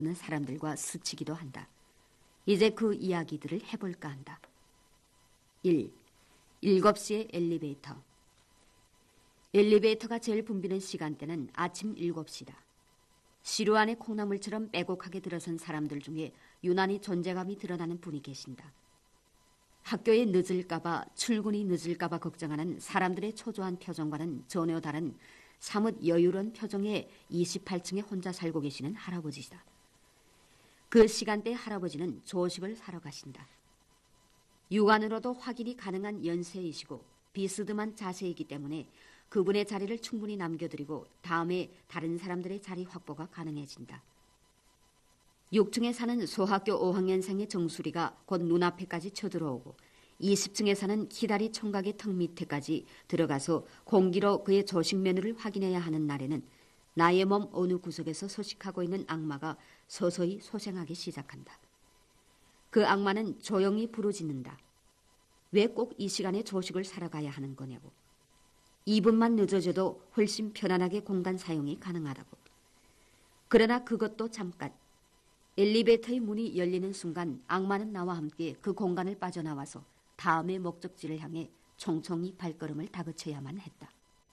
사람들과 스치기도 한다. 이제 그 이야기들을 해볼까 한다. 1. 7시의 엘리베이터. 엘리베이터가 제일 붐비는 시간대는 아침 7시다. 시루 안에 콩나물처럼 빼곡하게 들어선 사람들 중에 유난히 존재감이 드러나는 분이 계신다. 학교에 늦을까봐, 출근이 늦을까봐 걱정하는 사람들의 초조한 표정과는 전혀 다른 사뭇 여유로운 표정의 28층에 혼자 살고 계시는 할아버지시다. 그 시간대 할아버지는 조식을 사러 가신다. 육안으로도 확인이 가능한 연세이시고 비스듬한 자세이기 때문에 그분의 자리를 충분히 남겨드리고 다음에 다른 사람들의 자리 확보가 가능해진다. 6층에 사는 소학교 5학년생의 정수리가 곧 눈앞에까지 쳐들어오고 20층에 사는 키다리 총각의 턱 밑에까지 들어가서 공기로 그의 조식 메뉴를 확인해야 하는 날에는 나의 몸 어느 구석에서 소식하고 있는 악마가 서서히 소생하기 시작한다. 그 악마는 조용히 부르짖는다. 왜 꼭 이 시간에 조식을 사러 가야 하는 거냐고. 2분만 늦어져도 훨씬 편안하게 공간 사용이 가능하다고. 그러나 그것도 잠깐. 엘리베이터의 문이 열리는 순간 악마는 나와 함께 그 공간을 빠져나와서 다음의 목적지를 향해 총총히 발걸음을 다그쳐야만 했다.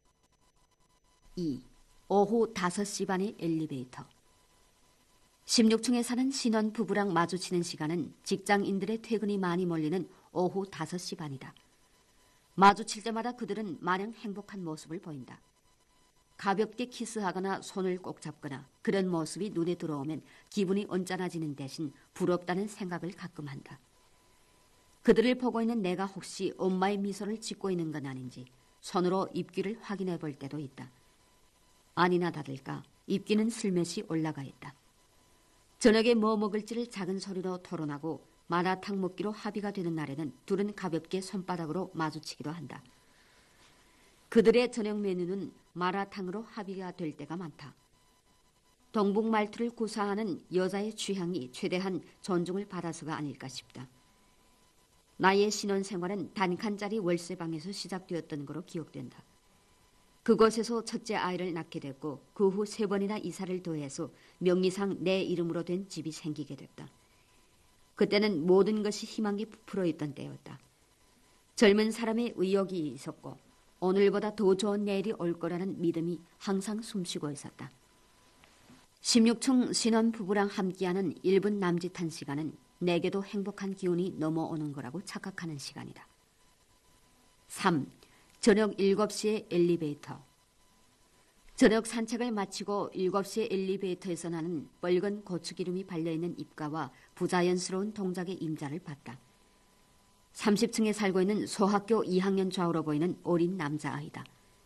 2. 오후 5시 반의 엘리베이터. 16층에 사는 신혼 부부랑 마주치는 시간은 직장인들의 퇴근이 많이 몰리는 오후 5시 반이다. 마주칠 때마다 그들은 마냥 행복한 모습을 보인다. 가볍게 키스하거나 손을 꼭 잡거나 그런 모습이 눈에 들어오면 기분이 언짢아지는 대신 부럽다는 생각을 가끔 한다. 그들을 보고 있는 내가 혹시 엄마의 미소를 짓고 있는 건 아닌지 손으로 입귀를 확인해 볼 때도 있다. 아니나 다를까 입귀는 슬며시 올라가 있다. 저녁에 뭐 먹을지를 작은 소리로 토론하고 마라탕 먹기로 합의가 되는 날에는 둘은 가볍게 손바닥으로 마주치기도 한다. 그들의 저녁 메뉴는 마라탕으로 합의가 될 때가 많다. 동북 말투를 구사하는 여자의 취향이 최대한 존중을 받아서가 아닐까 싶다. 나의 신혼생활은 단칸짜리 월세방에서 시작되었던 거로 기억된다. 그곳에서 첫째 아이를 낳게 됐고 그 후 3번이나 이사를 더해서 명의상 내 이름으로 된 집이 생기게 됐다. 그때는 모든 것이 희망이 부풀어 있던 때였다. 젊은 사람의 의욕이 있었고 오늘보다 더 좋은 내일이 올 거라는 믿음이 항상 숨쉬고 있었다. 16층 신혼 부부랑 함께하는 1분 남짓한 시간은 내게도 행복한 기운이 넘어오는 거라고 착각하는 시간이다. 3. 저녁 7시의 엘리베이터. 저녁 산책을 마치고 7시의 엘리베이터에서 나는 뻘건 고추기름이 발려있는 입가와 부자연스러운 동작의 임자를 봤다. 30층에 살고 있는 소학교 2학년 좌우로 보이는 어린 남자아이다.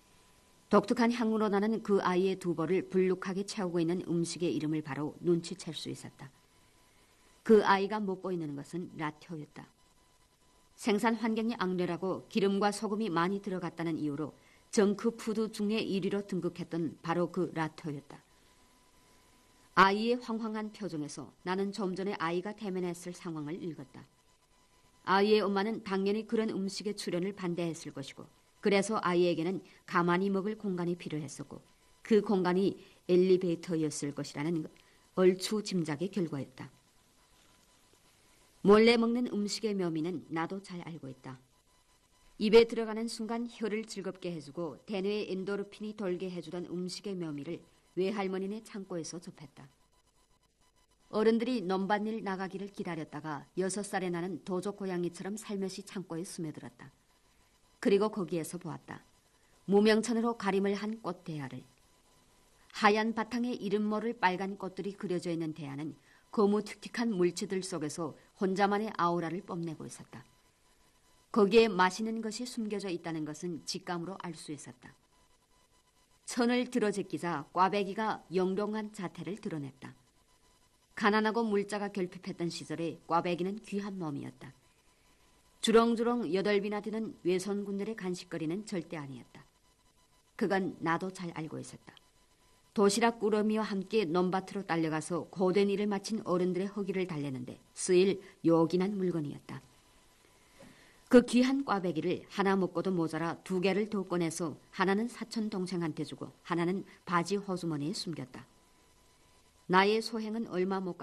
독특한 향으로 나는 그 아이의 두볼을 불룩하게 채우고 있는 음식의 이름을 바로 눈치챌 수 있었다. 그 아이가 먹고 있는 것은 라토였다. 생산 환경이 악劣하고 기름과 소금이 많이 들어갔다는 이유로 정크푸드 중에 1위로 등극했던 바로 그 라토였다. 아이의 황황한 표정에서 나는 좀 전에 아이가 대면했을 상황을 읽었다. 아이의 엄마는 당연히 그런 음식의 출연을 반대했을 것이고 그래서 아이에게는 가만히 먹을 공간이 필요했었고 그 공간이 엘리베이터였을 것이라는 얼추 짐작의 결과였다. 몰래 먹는 음식의 묘미는 나도 잘 알고 있다. 입에 들어가는 순간 혀를 즐겁게 해주고 대뇌에 엔도르핀이 돌게 해주던 음식의 묘미를 외할머니네 창고에서 접했다. 어른들이 넘밭일 나가기를 기다렸다가 6살에 나는 도적 고양이처럼 살며시 창고에 스며들었다. 그리고 거기에서 보았다. 무명천으로 가림을 한 꽃 대야를. 하얀 바탕에 이름 모를 빨간 꽃들이 그려져 있는 대야는 거무특틱한 물체들 속에서 혼자만의 아우라를 뽐내고 있었다. 거기에 맛있는 것이 숨겨져 있다는 것은 직감으로 알 수 있었다. 천을 들어제끼자 꽈배기가 영롱한 자태를 드러냈다. 가난하고 물자가 결핍했던 시절에 꽈배기는 귀한 몸이었다. 주렁주렁 8비나 되는 외손군들의 간식거리는 절대 아니었다. 그건 나도 잘 알고 있었다. 도시락 꾸러미와 함께 논밭으로 딸려가서 고된 일을 마친 어른들의 허기를 달래는데 쓰일 요긴한 물건이었다. 그 귀한 꽈배기를 하나 먹고도 모자라 2개를 더 꺼내서 하나는 사촌 동생한테 주고 하나는 바지 호주머니에 숨겼다. 나의 소행은 얼마 못